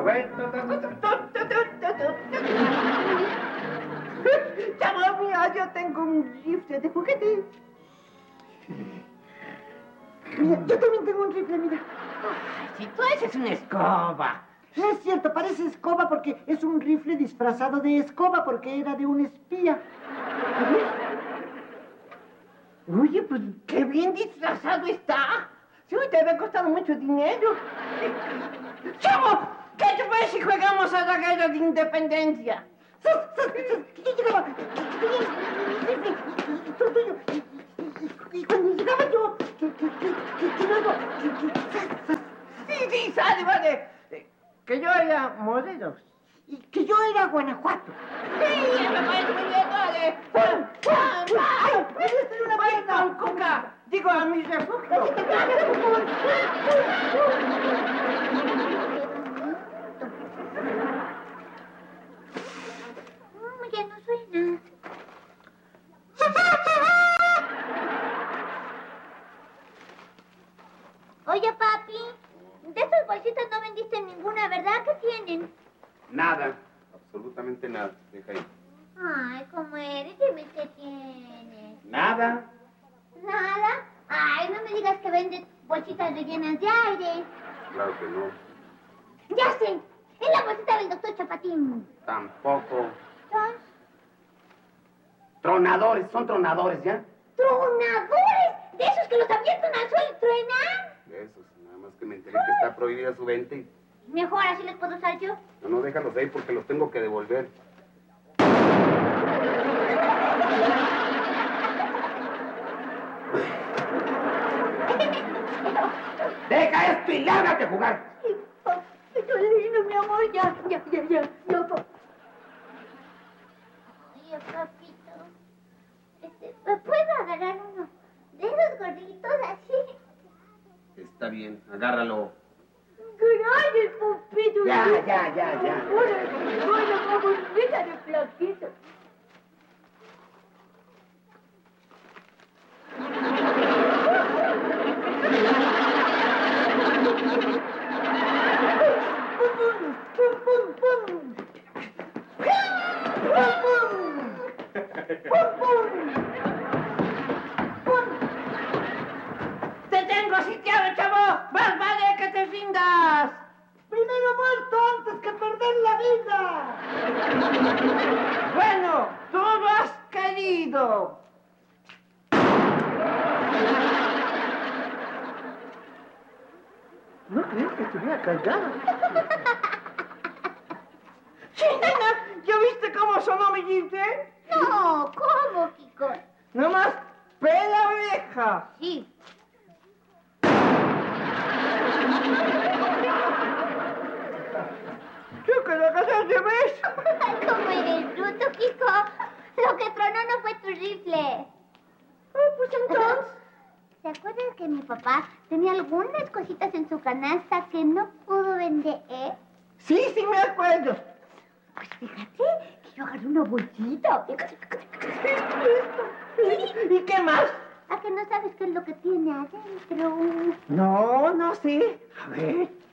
Chavo, mira, yo tengo un rifle de juguete. Mira, yo también tengo un rifle, mira. Ay, si tú haces una escoba. Es cierto, parece escoba porque es un rifle disfrazado de escoba porque era de un espía. Oye, pues qué bien disfrazado está. Sí, te había costado mucho dinero. ¡Chavo! ¿Qué te parece si jugamos a la guerra de independencia? Yo llegaba, y cuando llegaba yo, que luego, Sí, sale, vale. Que yo era Morelos. y que yo era Guanajuato. Sí, me parece muy bien, vale. ¡Ay! ¡Puedes tener una pierna! Con Cuca! Digo, a mi refugio. Ya no suena. Oye, papi, de esas bolsitas no vendiste ninguna, ¿verdad? ¿Qué tienen? Nada, absolutamente nada. Deja ahí. Ay, ¿cómo eres? Dime qué tienes. Nada. ¿Nada? Ay, no me digas que vendes bolsitas rellenas de aire. Claro que no. Ya sé, es la bolsita del doctor Chapatín. Tampoco. ¿Son Tronadores, son tronadores, ¿ya? tronadores? ¿De esos que los avientan al suelo y truenan? De esos, nada más que me enteré que está prohibida su venta y... Mejor así les puedo usar yo. No, déjalos ahí porque los tengo que devolver. ¡Deja esto y lárgate a jugar! Esto es lindo, mi amor. Ya, papá. Oye, papito, ¿puedo agarrar uno de esos gorditos así? Está bien, agárralo. Gracias, papito. Ya. Bueno, vamos, déjale flaquito. ¡Te tengo sitiado, chavo! ¡Más vale que te rindas! Primero muerto antes que perder la vida. Bueno, tú lo has querido. No crees que estuviera cargado. Sí, nena, ¿ya viste cómo sonó mi rifle? No, ¿cómo, Kiko? Nomás pela oreja. Sí. Yo que lo hagas al revés. ¿Cómo eres bruto, Kiko? Lo que tronó no fue tu rifle. Pues entonces... ¿Se acuerdan que mi papá tenía algunas cositas en su canasta que no pudo vender? Sí, me acuerdo. Pues fíjate que yo agarré una bolsita. ¿Y qué más? ¿A que no sabes qué es lo que tiene adentro? No sé. A ver.